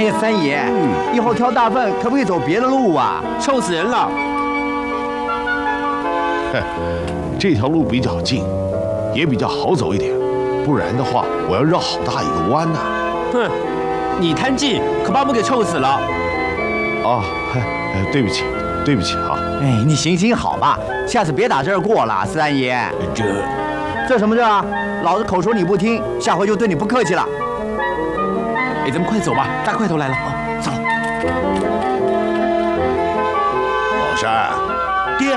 三爷，以后挑大粪可不可以走别的路啊？ 臭死人了！ 这条路比较近，也比较好走一点，不然的话，我要绕好大一个弯呢。 哼，你贪技，可把我们给臭死了。 啊，对不起，对不起啊。 哎，你行行好吧，下次别打这儿过了，三爷。这什么这啊？老子口说你不听，下回就对你不客气了。 哎，咱们快走吧，大块头来了啊！走。 老山， 爹，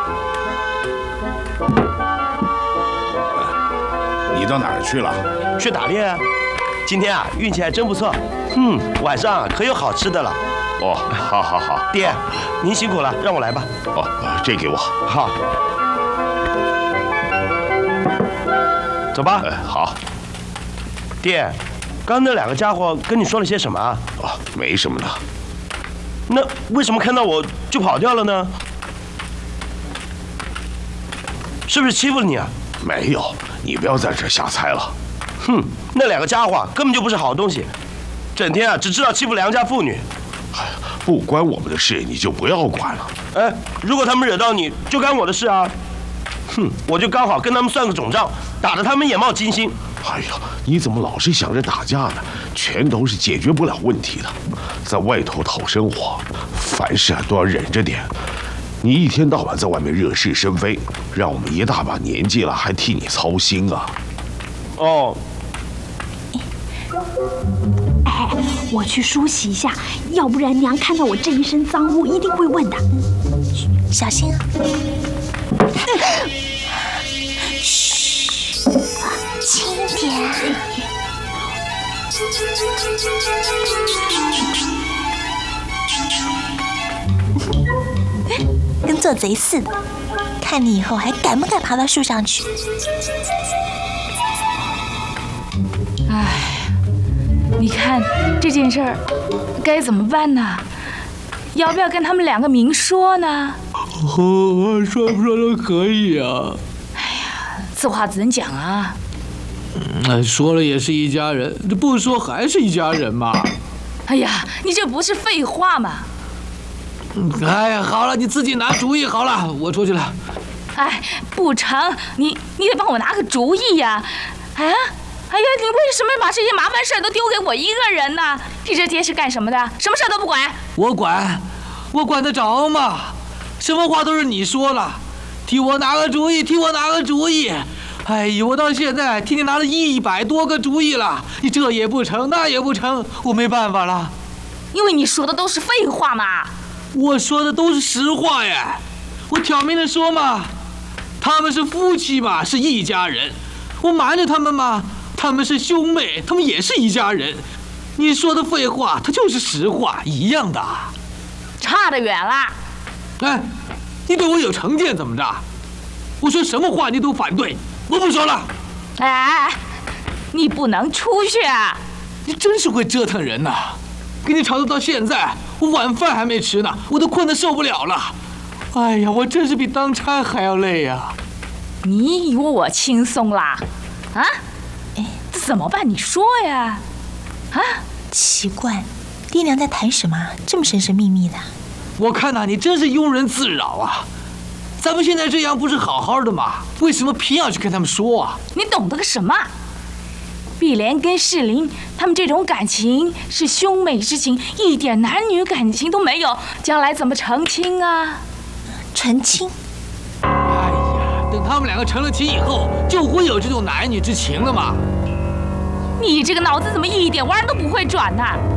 你到哪儿去了？ 去打猎啊！今天啊，运气还真不错。晚上啊可有好吃的了。 哦，好好好。 爹，您辛苦了，让我来吧。 哦，这给我。 好。走吧。 好。 爹，刚那两个家伙跟你说了些什么啊？ 哦，没什么的。 那为什么看到我就跑掉了呢？是不是欺负了你啊？ 没有，你不要在这瞎猜了。 那两个家伙根本就不是好东西，整天啊只知道欺负良家妇女。 哎呀，不关我们的事，你就不要管了。 哎，如果他们惹到你，就干我的事啊。我就刚好跟他们算个总账，打得他们眼冒金星。 哎呀，你怎么老是想着打架呢？全都是解决不了问题的。在外头讨生活，凡事都要忍着点。你一天到晚在外面惹是生非，让我们一大把年纪了还替你操心啊！ 哦。 哎，我去梳洗一下，要不然娘看到我这一身脏污，一定会问的。 小心啊！嘘，轻点。跟做贼似的，看你以后还敢不敢爬到树上去？ 哎，你看这件事儿该怎么办呢？要不要跟他们两个明说呢？ 说不说都可以啊。 哎呀，这话怎讲啊？ 说了也是一家人，这不说还是一家人嘛。 哎呀，你这不是废话吗？ 哎呀，好了，你自己拿主意好了，我出去了。 哎，不成，你得帮我拿个主意呀！哎呀，你为什么把这些麻烦事都丢给我一个人呢？你这爹是干什么的？什么事都不管？ 我管得着吗？什么话都是你说了，替我拿个主意，替我拿个主意。哎呦，我到现在替你拿了100多个主意了，你这也不成，那也不成，我没办法了。 因为你说的都是废话嘛。 我说的都是实话耶，我挑明了说嘛，他们是夫妻嘛，是一家人。我瞒着他们嘛，他们是兄妹，他们也是一家人。你说的废话，它就是实话，一样的。 差得远了。 哎，你对我有成见怎么着？我说什么话你都反对，我不说了。 哎，你不能出去啊！ 你真是会折腾人呐！跟你吵斗到现在，我晚饭还没吃呢，我都困得受不了了。哎呀，我真是比当差还要累呀！ 你以为我轻松啦？啊？哎，这怎么办？你说呀！啊？ 奇怪，爹娘在谈什么？这么神神秘秘的。 我看呐，你真是庸人自扰啊！咱们现在这样不是好好的吗？为什么偏要去跟他们说啊？ 你懂得个什么？碧莲跟世林他们这种感情是兄妹之情，一点男女感情都没有，将来怎么成亲啊？ 成亲？ 哎呀，等他们两个成了亲以后，就会有这种男女之情了嘛。 你这个脑子怎么一点弯都不会转呢？